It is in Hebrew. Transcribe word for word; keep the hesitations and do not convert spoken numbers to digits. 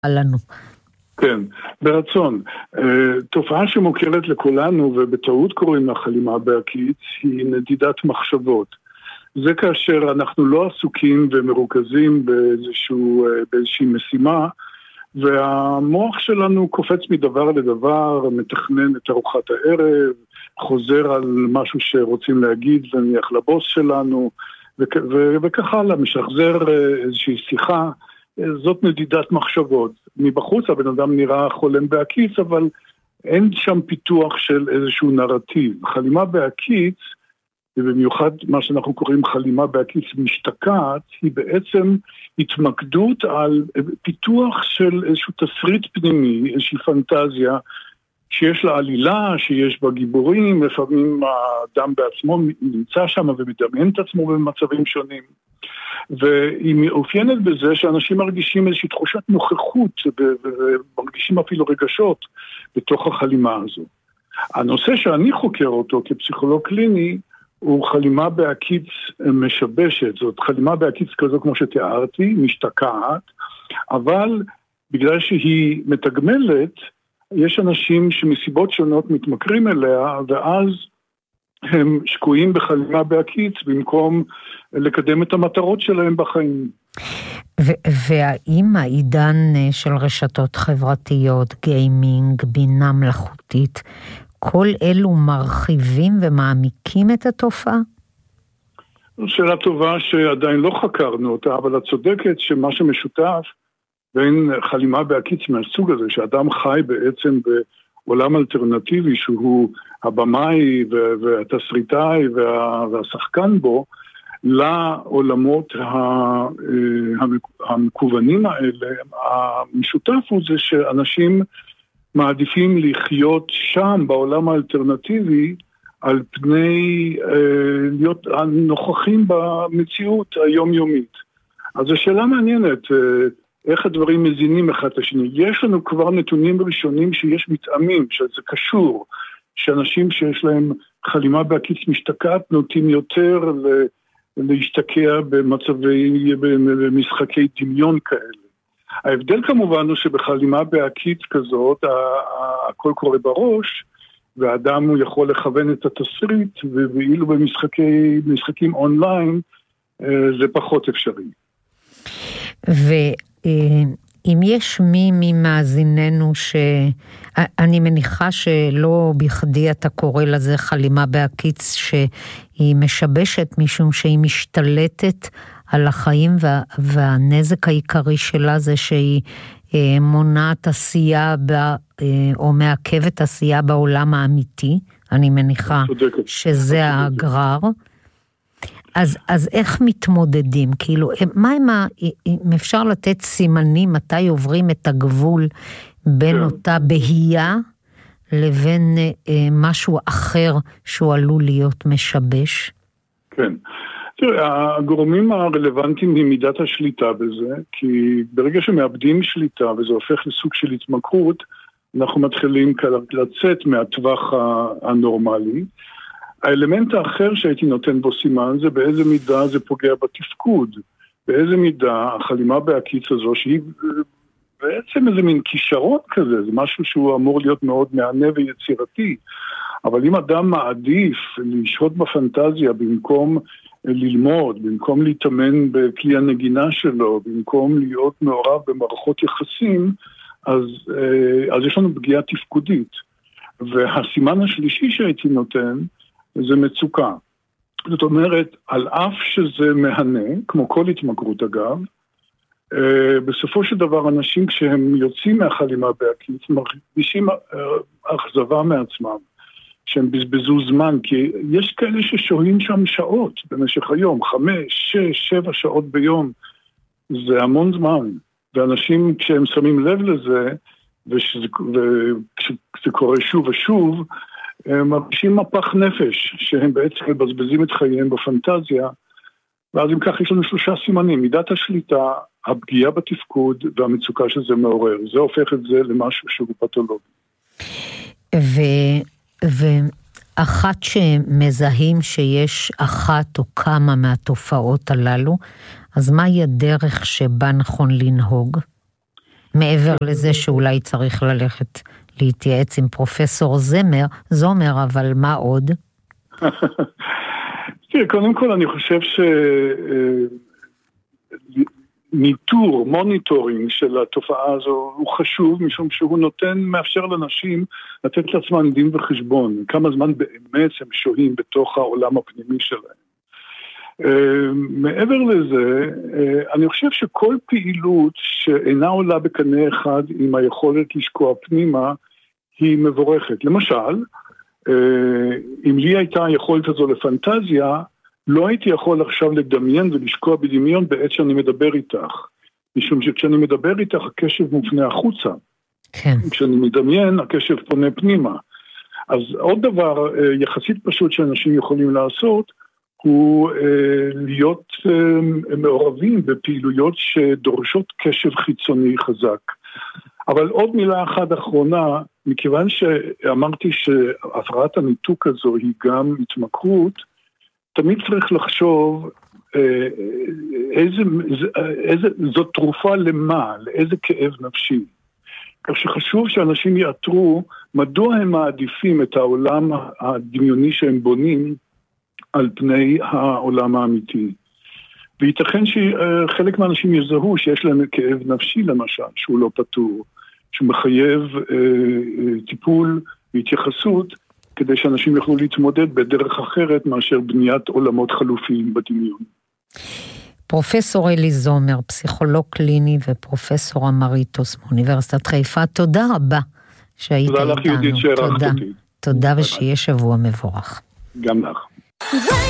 לנו. כן, ברצון. תופעה שמוכרת לכולנו ובטעות קוראים לה חלימה בהקיץ היא נדידת מחשבות. זה כאשר אנחנו לא עסוקים ומרוכזים באיזשהו, באיזושהי משימה, והמוח שלנו קופץ מדבר לדבר, מתכנן את ארוחת הערב, חוזר על משהו שרוצים להגיד ונניח לבוס שלנו, וכך הלאה, משחזר איזושהי שיחה. זאת נדידת מחשבות. מבחוץ הבן אדם נראה חולם בהקיץ, אבל אין שם פיתוח של איזשהו נרטיב. חלימה בהקיץ, ובמיוחד מה שאנחנו קוראים חלימה בהקיץ משתקעת, היא בעצם התמקדות על פיתוח של איזשהו תסריט פנימי, איזושהי פנטזיה, שיש לה עלילה, שיש בה גיבורים, לפעמים האדם בעצמו נמצא שם ומדמיין את עצמו במצבים שונים. והיא מאופיינת בזה שאנשים מרגישים איזושהי תחושת נוכחות ומרגישים אפילו רגשות בתוך החלימה הזו. הנושא שאני חוקר אותו כפסיכולוג קליני הוא חלימה בהקיץ משבשת, זאת חלימה בהקיץ כזו כמו שתיארתי, משתקעת, אבל בגלל שהיא מתגמלת, יש אנשים שמסיבות שונות מתמכרים אליה, ואז הם שקועים בחלימה בהקיץ במקום לקדם את המטרות שלהם בחיים. והאם העידן של רשתות חברתיות, גיימינג, בינה מלאכותית, כל אלו מרחיבים ומעמיקים את התופעה? שאלה טובה שעדיין לא חקרנו אותה, אבל את צודקת שמה שמשותף בין חלימה בהקיץ מהסוג הזה, שאדם חי בעצם בעולם אלטרנטיבי שהוא הבמאי והתסריטאי והשחקן בו, לעולמות המקוונים האלה, המשותף הוא זה שאנשים מעדיפים לחיות שם בעולם האלטרנטיבי על פני להיות נוכחים במציאות היומיומית. אז זו שאלה מעניינת, איך הדברים מזינים אחד לשני. יש לנו כבר נתונים ראשונים שיש מתאמים, שזה קשור, שאנשים שיש להם חלימה בהקיץ משתקעת נוטים יותר להשתקע במצבי, במשחקי דמיון כאלה. ההבדל כמובן הוא שבחלימה בהקיץ כזאת, הכל קורה בראש, והאדם הוא יכול לכוון את התסריט, ואילו במשחקים אונליין זה פחות אפשרי. ואם יש מי ממאזיננו שאני מניחה שלא בכדי אתה קורא לזה חלימה בהקיץ, שהיא משבשת משום שהיא משתלטת על החיים, וה, והנזק העיקרי שלה זה שהיא אה, מונעת עשייה ב, אה, או מעכבת עשייה בעולם האמיתי, אני מניחה שזה הגרר. אז, אז איך מתמודדים? כאילו, מה הם, אם אפשר לתת סימנים, מתי עוברים את הגבול בין כן. אותה בהייה לבין אה, משהו אחר שהוא עלול להיות משבש? כן. תראה, הגורמים הרלוונטיים היא מידת השליטה בזה, כי ברגע שמאבדים שליטה וזה הופך לסוג של התמכרות, אנחנו מתחילים לצאת מהטווח הנורמלי. האלמנט האחר שהייתי נותן בו סימן זה באיזה מידה זה פוגע בתפקוד, באיזה מידה החלימה בהקיץ הזו, שהיא בעצם איזה מין כישרון כזה, זה משהו שהוא אמור להיות מאוד מענה ויצירתי, אבל אם אדם מעדיף לשהות בפנטזיה במקום ללמוד, במקום להתאמן בכלי הנגינה שלו, במקום להיות מעורב במערכות יחסים, אז, אז יש לנו פגיעה תפקודית. והסימן השלישי שהייתי נותן, זה מצוקה. זאת אומרת, על אף שזה מהנה, כמו כל התמכרות אגב, בסופו של דבר אנשים כשהם יוצאים מהחלימה בהקיץ, מרגישים אכזבה מעצמם. שהם בזבזו זמן, כי יש כאלה ששוהים שם שעות במשך היום, חמש, שש, שבע שעות ביום, זה המון זמן, ואנשים כשהם שמים לב לזה, וכשזה, וכשזה קורה שוב ושוב, הם מרגישים מפח נפש, שהם בעצם מבזבזים את חייהם בפנטזיה, ואז אם כך יש לנו שלושה סימנים, מידת השליטה, הפגיעה בתפקוד, והמצוקה שזה מעורר, זה הופך את זה למשהו שהוא פתולוגי. ו... ואחת שמזהים שיש אחת או כמה מהתופעות הללו, אז מהי הדרך שבה נכון לנהוג? מעבר לזה שאולי צריך ללכת להתייעץ עם פרופסור זמר, זומר, אבל מה עוד? תראה, קודם כל אני חושב שניטור, מוניטורינג של התופעה הזו הוא חשוב, משום שהוא נותן, מאפשר לאנשים לתת לעצמם דין וחשבון, כמה זמן באמת הם שוהים בתוך העולם הפנימי שלהם. מעבר לזה, אני חושב שכל פעילות שאינה עולה בקנה אחד עם היכולת לשקוע פנימה, היא מבורכת. למשל, אם לי הייתה היכולת הזו לפנטזיה, לא הייתי יכול עכשיו לדמיין ולשקוע בדמיון בעת שאני מדבר איתך. משום שכשאני מדבר איתך, הקשב מופנה החוצה. כן. כשאני מדמיין, הקשב פונה פנימה. אז עוד דבר יחסית פשוט שאנשים יכולים לעשות, הוא להיות מעורבים בפעילויות שדורשות קשב חיצוני חזק. אבל עוד מילה אחת אחרונה, מכיוון שאמרתי שהפרעת הניתוק הזו היא גם התמכרות, תמיד צריך לחשוב איזה, איזה, זאת תרופה למה, לאיזה כאב נפשי. כך שחשוב שאנשים יאתרו מדוע הם מעדיפים את העולם הדמיוני שהם בונים על פני העולם האמיתי. וייתכן שחלק מהאנשים יזהו שיש להם כאב נפשי למשל, שהוא לא פתור, שהוא מחייב אה, טיפול והתייחסות, כדי שאנשים יוכלו להתמודד בדרך אחרת מאשר בניית עולמות חלופיים בדמיון. פרופסור אלי זומר, פסיכולוג קליני ופרופסור אמריטוס מאוניברסיטת חיפה, תודה רבה שהיית איתנו. תודה לך יהודית שערכת אותי. תודה ושיהיה שבוע מבורך. גם לך.